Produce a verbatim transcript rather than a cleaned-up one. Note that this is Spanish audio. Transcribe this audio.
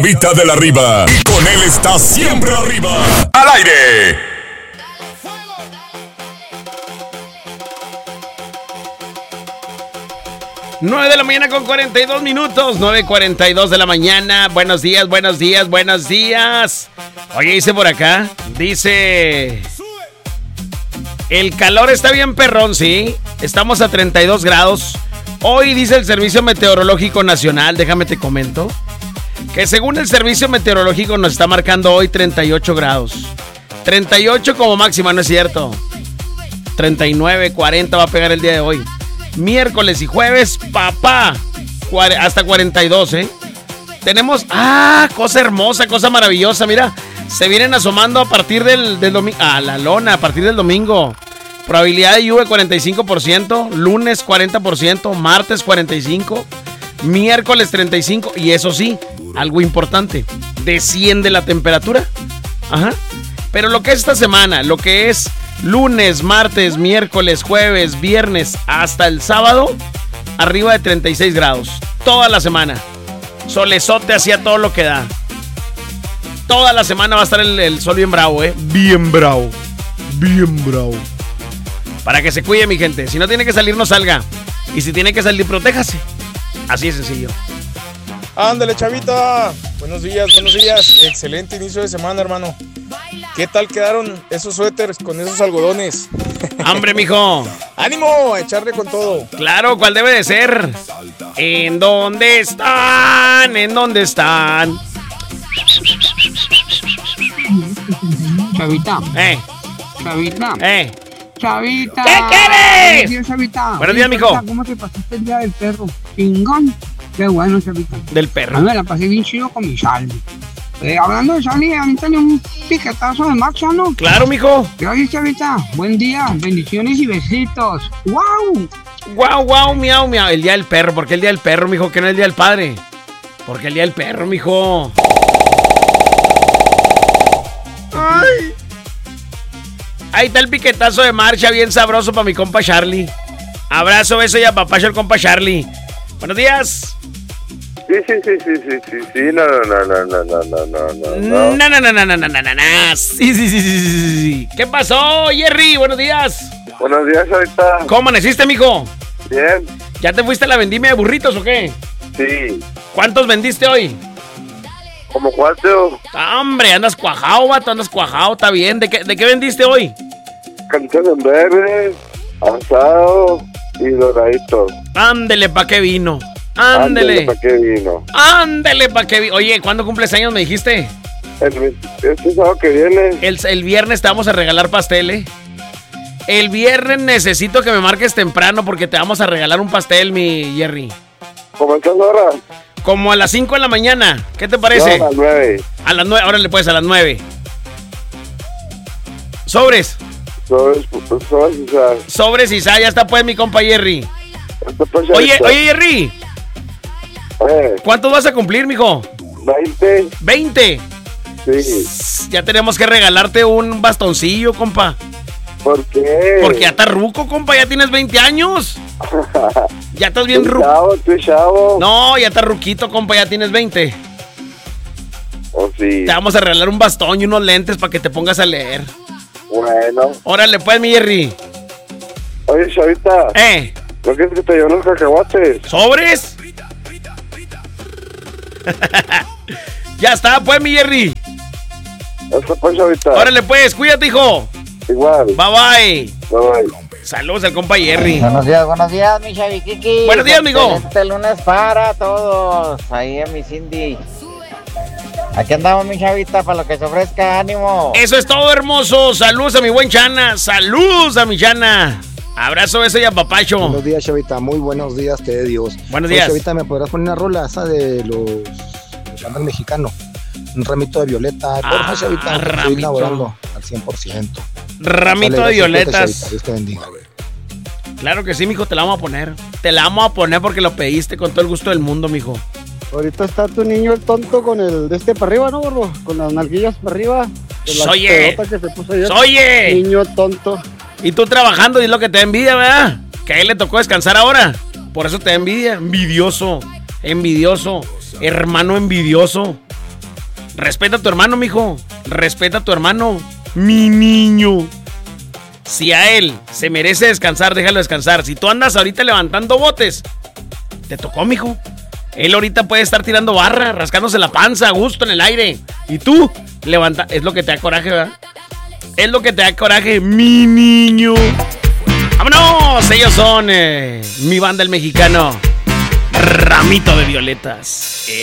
Vita de la Riva. Y con él está siempre arriba. ¡Al aire! nueve de la mañana con cuarenta y dos minutos. nueve cuarenta y dos de la mañana. Buenos días, buenos días, buenos días. Oye, dice por acá. Dice... El calor está bien perrón, ¿sí? Estamos a treinta y dos grados. Hoy dice el Servicio Meteorológico Nacional, déjame te comento, que según el Servicio Meteorológico nos está marcando hoy treinta y ocho grados. treinta y ocho como máxima, no es cierto. treinta y nueve, cuarenta va a pegar el día de hoy. Miércoles y jueves, papá, hasta cuarenta y dos, ¿eh? Tenemos, ah, cosa hermosa, cosa maravillosa, mira. Se vienen asomando a partir del, del domingo, ah, la lona, a partir del domingo. Probabilidad de lluvia cuarenta y cinco por ciento, lunes cuarenta por ciento, martes cuarenta y cinco por ciento. Miércoles treinta y cinco, y eso sí, algo importante, desciende la temperatura. Ajá. Pero lo que es esta semana, lo que es lunes, martes, miércoles, jueves, viernes, hasta el sábado, arriba de treinta y seis grados. Toda la semana. Solezote hacía todo lo que da. Toda la semana va a estar el, el sol bien bravo, ¿eh? Bien bravo. Bien bravo. Para que se cuide, mi gente. Si no tiene que salir, no salga. Y si tiene que salir, protéjase. Así es sencillo. Ándale, chavita. Buenos días, buenos días. Excelente inicio de semana, hermano. ¿Qué tal quedaron esos suéteres con esos algodones? ¡Hambre, mijo! ¡Ánimo! A echarle con todo. Claro, ¿cuál debe de ser? ¿En dónde están? ¿En dónde están? Chavita. Eh. Chavita. Eh. Chavita. ¿Qué quieres? Buenos días, Chavita. Buenos días, mijo. Chavita, ¿cómo te pasaste el día del perro? Chingón. Qué bueno, Chavita. Del perro. A mí me la pasé bien chido con mi Salvi. Eh, hablando de Salvi, a mí tenía un piquetazo de marcha, ¿no? Claro, mijo. Gracias, Chavita. Buen día. Bendiciones y besitos. ¡Wow! Guau, guau, miau, miau. El día del perro. ¿Por qué el día del perro, mijo? ¿Qué no es el día del padre? ¿Por qué el día del perro, mijo? Ay. Ahí está el piquetazo de marcha, bien sabroso para mi compa Charlie. Abrazo, beso y apapacho al compa Charlie. Buenos días. Sí, sí, sí, sí, sí, sí, sí, no, no, no, no, no, no, no, no, no, no, no, no, no, no, no, no, no, sí, sí, sí, sí, sí. ¿Qué pasó, Jerry? Buenos días. Buenos días, ahorita. ¿Cómo amaneciste, mijo? Bien. ¿Ya te fuiste a la vendimia de burritos o qué? Sí. ¿Cuántos vendiste hoy? Como cuatro. Ah, hombre, andas cuajado, vato, andas cuajado, está bien. ¿De qué, de qué vendiste hoy? Canción en verde, asado y doradito. Ándele, pa' qué vino. Ándele. Ándele, pa' qué vino. Ándele, pa' qué vino. Oye, ¿cuándo cumples años, me dijiste? El, este sábado que viene. El, el viernes te vamos a regalar pastel, ¿eh? El viernes necesito que me marques temprano porque te vamos a regalar un pastel, mi Jerry. ¿Cómo estás ahora? Como a las cinco de la mañana. ¿Qué te parece? No, a las nueve. A las nueve, órale pues, a las nueve. Sobres. Sobres, sobres y sal. Sobres y sal, ya está pues mi compa Jerry. Pues, oye, oye Jerry. Eh. ¿Cuántos vas a cumplir, mijo? Veinte. ¿Veinte? Sí. Ya tenemos que regalarte un bastoncillo, compa. ¿Por qué? Porque ya estás ruco, compa, ya tienes veinte años. Ya estás bien ruco. Chavo, tú chavo. No, ya estás ruquito, compa, ya tienes veinte. Oh, sí. Te vamos a regalar un bastón y unos lentes para que te pongas a leer. Bueno. Órale, pues, mi Jerry. Oye, chavita. Eh. ¿No quieres que te lleven los cacahuates? ¿Sobres? Ya está, pues, mi Jerry. Hasta pues, chavita. Órale, pues, cuídate, hijo. Igual. Bye, bye. Bye, bye. Saludos al compa Jerry. Buenos días, buenos días, mi Chaviquiqui. Buenos días, amigo. Este lunes para todos. Ahí en mi Cindy. Aquí andamos, mi chavita, para lo que se ofrezca, ánimo. Eso es todo, hermoso. Saludos a mi buen Chana. Saludos a mi Chana. Abrazo, beso y apapacho. Buenos días, chavita. Muy buenos días, te de Dios. Buenos días. Oye, chavita, ¿me podrás poner una rola esa de los, los bandas mexicanos? Un ramito de violeta. Ah, Porfa, chavita. ramito. Estoy laborando al cien por ciento. Ramito Dale, de violetas. chavita. Dios te bendiga. Claro que sí, mijo, te la vamos a poner. Te la vamos a poner porque lo pediste con todo el gusto del mundo, mijo. Ahorita está tu niño el tonto con el de este para arriba, ¿no, gordo? Con las nalguillas para arriba. Con la Oye. pelota que se puso ayer. Oye. Niño tonto. Y tú trabajando y es lo que te da envidia, ¿verdad? Que a él le tocó descansar ahora. Por eso te da envidia. Envidioso. Envidioso. Hermano envidioso. Respeta a tu hermano, mijo. Respeta a tu hermano. Mi niño. Si a él se merece descansar, déjalo descansar. Si tú andas ahorita levantando botes, te tocó, mijo. Él ahorita puede estar tirando barra, rascándose la panza a gusto en el aire. Y tú, levanta. Es lo que te da coraje, ¿verdad? Es lo que te da coraje, mi niño. ¡Vámonos! Ellos son eh, mi banda el mexicano. Ramito de Violetas. Eh.